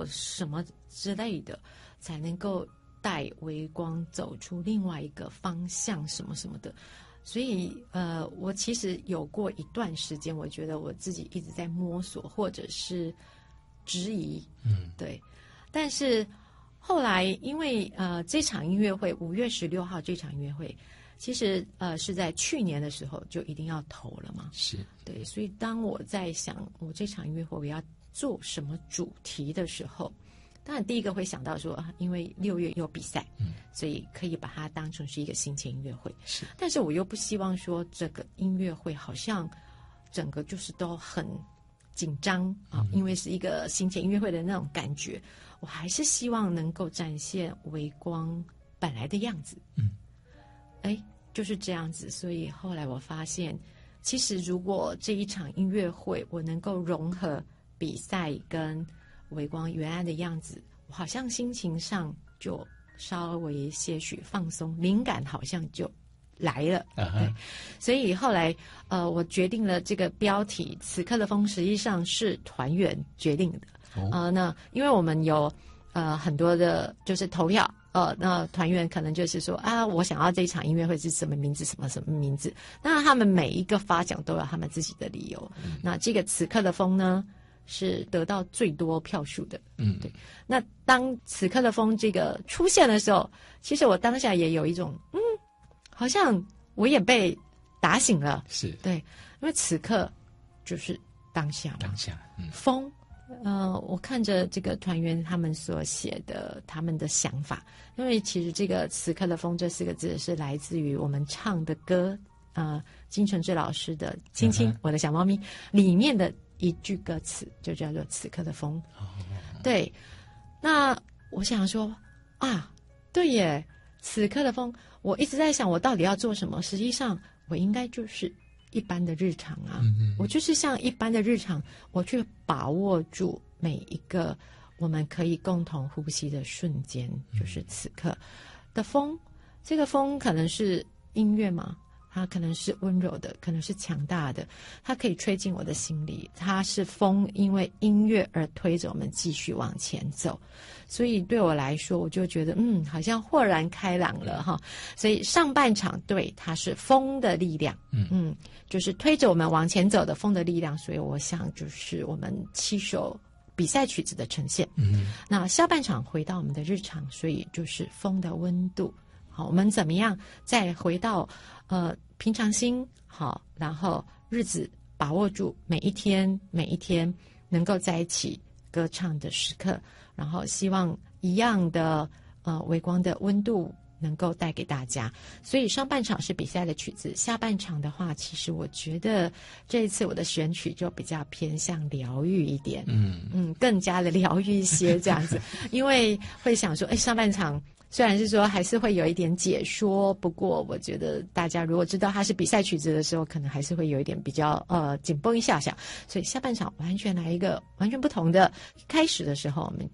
做什么之类的，才能够带微光走出另外一个方向什么什么的。所以我其实有过一段时间，我觉得我自己一直在摸索或者是质疑，对。但是后来因为这场音乐会5月16号这场音乐会，其实是在去年的时候就一定要投了嘛， 是对。所以当我在想我这场音乐会我要做什么主题的时候，当然第一个会想到说因为6月有比赛，所以可以把它当成是一个新前音乐会， 是。 但是我又不希望说这个音乐会好像整个就是都很紧张因为是一个新前音乐会的那种感觉，我还是希望能够展现微光本来的样子。就是这样子。所以后来我发现，其实如果这一场音乐会我能够融合比赛跟微光原来的样子，我好像心情上就稍微些许放松，灵感好像就来了。对，所以后来我决定了这个标题，此刻的风实际上是团员决定的。那因为我们有很多的就是投票，那团员可能就是说我想要这一场音乐会是什么名字什么什么名字，那他们每一个发奖都有他们自己的理由。那这个此刻的风呢是得到最多票数的。对。那当此刻的风这个出现的时候，其实我当下也有一种好像我也被打醒了。 是。 对，因为此刻就是当下嘛。 当下。 风我看着这个团员他们所写的他们的想法，因为其实这个此刻的风这4个字是来自于我们唱的歌金承志老师的亲亲我的小猫咪里面的一句歌词，就叫做此刻的风。对。那我想说对耶，此刻的风，我一直在想我到底要做什么，实际上我应该就是一般的日常我就是像一般的日常，我去把握住每一个我们可以共同呼吸的瞬间，就是此刻的风。这个风可能是音乐嘛，它可能是温柔的，可能是强大的，它可以吹进我的心里。它是风，因为音乐而推着我们继续往前走。所以对我来说，我就觉得好像豁然开朗了哈。所以上半场对它是风的力量，就是推着我们往前走的风的力量。所以我想就是我们7首比赛曲子的呈现。那下半场回到我们的日常，所以就是风的温度。好，我们怎么样再回到平常心，好，然后日子把握住每一天每一天能够在一起歌唱的时刻，然后希望一样的微光的温度能够带给大家。所以上半场是比赛的曲子，下半场的话，其实我觉得这一次我的选曲就比较偏向疗愈一点，更加的疗愈一些这样子。因为会想说上半场虽然是说还是会有一点解说，不过我觉得大家如果知道它是比赛曲子的时候，可能还是会有一点比较紧绷一下下。所以下半场完全来一个完全不同的开始的时候，我们